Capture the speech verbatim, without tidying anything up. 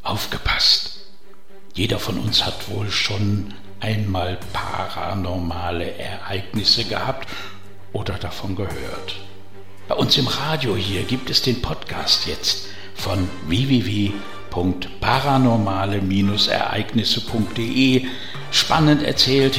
Aufgepasst! Jeder von uns hat wohl schon einmal paranormale Ereignisse gehabt oder davon gehört. Bei uns im Radio hier gibt es den Podcast jetzt von w w w punkt paranormale Bindestrich ereignisse punkt de. Spannend erzählt